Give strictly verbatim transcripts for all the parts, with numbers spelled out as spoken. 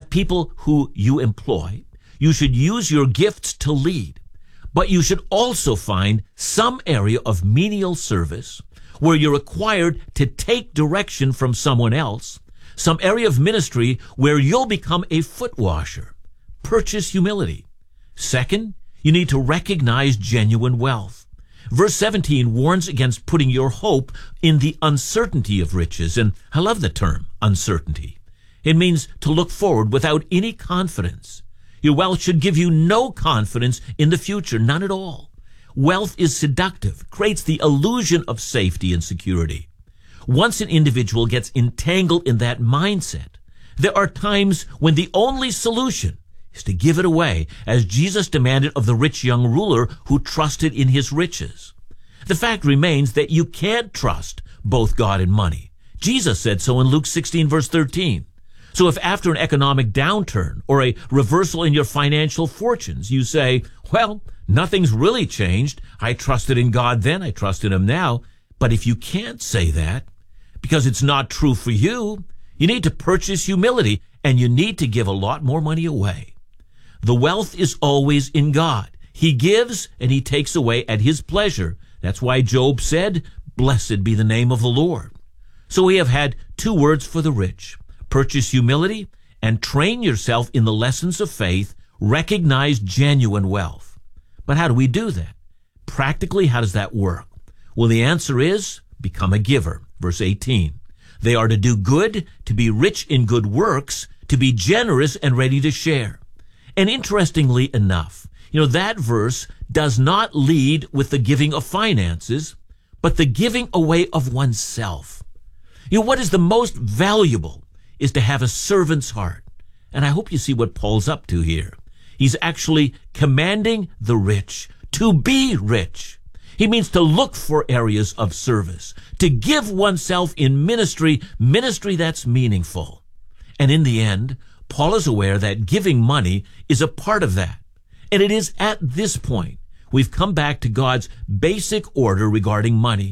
have people who you employ. You should use your gifts to lead. But you should also find some area of menial service where you're required to take direction from someone else, some area of ministry where you'll become a foot washer. Purchase humility. Second, you need to recognize genuine wealth. Verse seventeen warns against putting your hope in the uncertainty of riches, and I love the term, uncertainty. It means to look forward without any confidence. Your wealth should give you no confidence in the future, none at all. Wealth is seductive, creates the illusion of safety and security. Once an individual gets entangled in that mindset, there are times when the only solution is to give it away, as Jesus demanded of the rich young ruler who trusted in his riches. The fact remains that you can't trust both God and money. Jesus said so in Luke sixteen, verse thirteen. So if after an economic downturn or a reversal in your financial fortunes, you say, well, nothing's really changed. I trusted in God then, I trust in him now. But if you can't say that, because it's not true for you, you need to purchase humility, and you need to give a lot more money away. The wealth is always in God. He gives and he takes away at his pleasure. That's why Job said, blessed be the name of the Lord. So we have had two words for the rich. Purchase humility and train yourself in the lessons of faith. Recognize genuine wealth. But how do we do that? Practically, how does that work? Well, the answer is become a giver. Verse eighteen. They are to do good, to be rich in good works, to be generous and ready to share. And interestingly enough, you know, that verse does not lead with the giving of finances, but the giving away of oneself. You know, what is the most valuable is to have a servant's heart. And I hope you see what Paul's up to here. He's actually commanding the rich to be rich. He means to look for areas of service, to give oneself in ministry, ministry that's meaningful. And in the end, Paul is aware that giving money is a part of that. And it is at this point we've come back to God's basic order regarding money.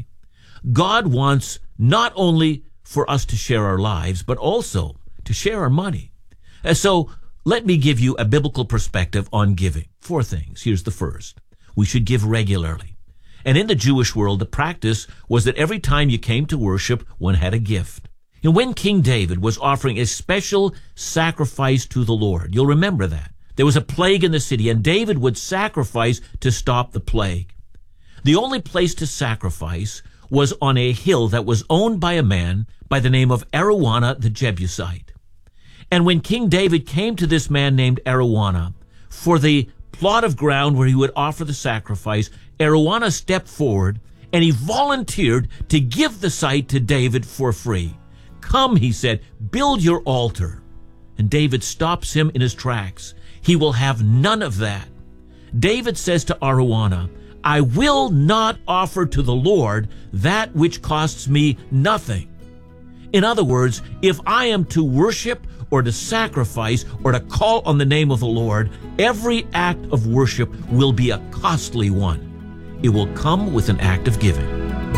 God wants not only for us to share our lives, but also to share our money. And so let me give you a biblical perspective on giving. Four things. Here's the first. We should give regularly. And in the Jewish world, the practice was that every time you came to worship, one had a gift. And when King David was offering a special sacrifice to the Lord, you'll remember that. There was a plague in the city, and David would sacrifice to stop the plague. The only place to sacrifice was on a hill that was owned by a man by the name of Araunah the Jebusite. And when King David came to this man named Araunah for the plot of ground where he would offer the sacrifice, Araunah stepped forward and he volunteered to give the site to David for free. Come, he said, build your altar. And David stops him in his tracks. He will have none of that. David says to Araunah, I will not offer to the Lord that which costs me nothing. In other words, if I am to worship or to sacrifice or to call on the name of the Lord, every act of worship will be a costly one. It will come with an act of giving.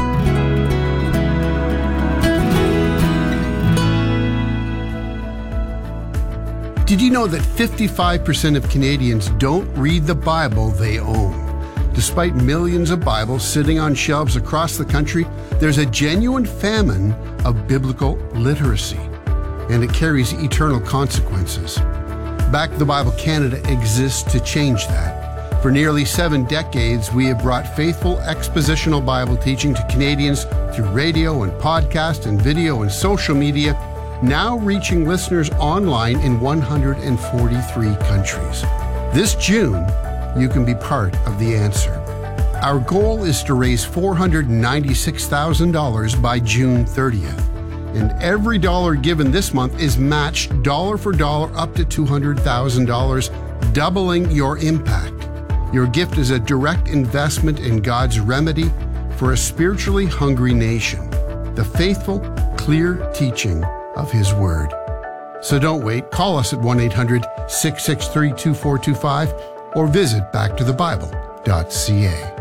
Did you know that fifty-five percent of Canadians don't read the Bible they own? Despite millions of Bibles sitting on shelves across the country, there's a genuine famine of biblical literacy, and it carries eternal consequences. Back the Bible Canada exists to change that. For nearly seven decades, we have brought faithful expositional Bible teaching to Canadians through radio and podcast and video and social media, now reaching listeners online in one hundred forty-three countries. This June, you can be part of the answer. Our goal is to raise four hundred ninety-six thousand dollars by June thirtieth. And every dollar given this month is matched dollar for dollar up to two hundred thousand dollars, doubling your impact. Your gift is a direct investment in God's remedy for a spiritually hungry nation, the faithful, clear teaching of His Word. So don't wait. Call us at one eight hundred, six six three, two four two five or visit back to the bible dot c a.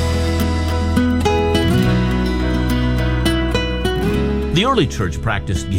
The early church practiced